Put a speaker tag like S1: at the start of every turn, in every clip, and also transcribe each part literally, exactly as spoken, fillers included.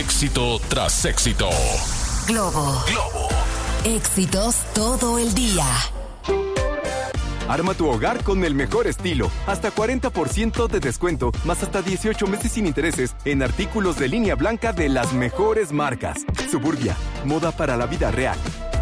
S1: Éxito tras éxito.
S2: Globo.
S1: Globo.
S2: Éxitos todo el día.
S3: Arma tu hogar con el mejor estilo. Hasta cuarenta por ciento de descuento, más hasta dieciocho meses sin intereses en artículos de línea blanca de las mejores marcas. Suburbia, moda para la vida real.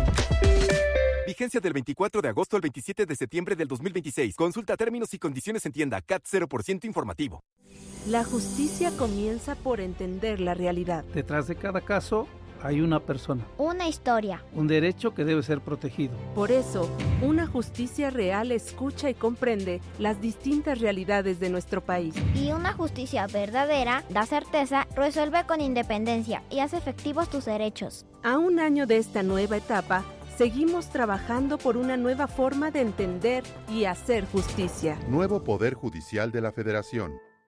S3: Vigencia del veinticuatro de agosto al veintisiete de septiembre del dos mil veintiséis. Consulta términos y condiciones en tienda. C A T cero por ciento informativo.
S4: La justicia comienza por entender la realidad.
S5: Detrás de cada caso hay una persona.
S6: Una historia.
S5: Un derecho que debe ser protegido.
S4: Por eso, una justicia real escucha y comprende las distintas realidades de nuestro país.
S6: Y una justicia verdadera da certeza, resuelve con independencia y hace efectivos tus derechos.
S4: A un año de esta nueva etapa, seguimos trabajando por una nueva forma de entender y hacer justicia.
S7: Nuevo Poder Judicial de la Federación.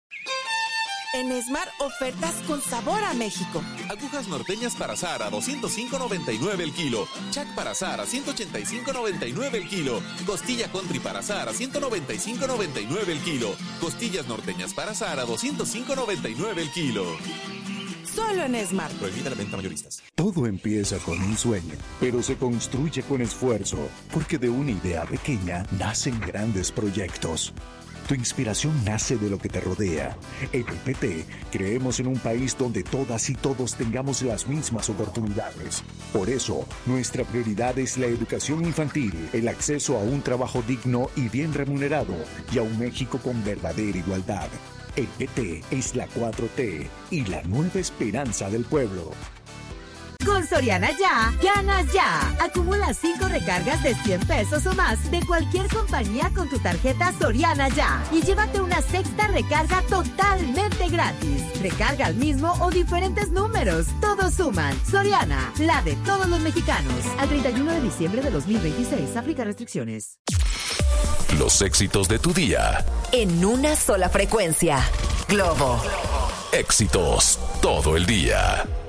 S8: En Esmar, ofertas con sabor a México.
S9: Agujas norteñas para azar a doscientos cinco noventa y nueve el kilo. Chac para azar a ciento ochenta y cinco noventa y nueve el kilo. Costilla country para azar a ciento noventa y cinco noventa y nueve el kilo. Costillas norteñas para azar a doscientos cinco noventa y nueve el kilo.
S8: Solo en Esmar.
S9: Prohibida la venta mayoristas.
S10: Todo empieza con un sueño, pero se construye con esfuerzo, porque de una idea pequeña nacen grandes proyectos. Tu inspiración nace de lo que te rodea. En el P T creemos en un país donde todas y todos tengamos las mismas oportunidades. Por eso, nuestra prioridad es la educación infantil, el acceso a un trabajo digno y bien remunerado, y a un México con verdadera igualdad. El P T es la cuatro T y la nueva esperanza del pueblo.
S11: Con Soriana Ya, ganas ya. Acumula cinco recargas de cien pesos o más de cualquier compañía con tu tarjeta Soriana Ya y llévate una sexta recarga totalmente gratis. Recarga al mismo o diferentes números. Todos suman. Soriana, la de todos los mexicanos. Al treinta y uno de diciembre de dos mil veintiséis. Aplica restricciones.
S1: Los éxitos de tu día.
S2: En una sola frecuencia. Globo.
S1: Éxitos todo el día.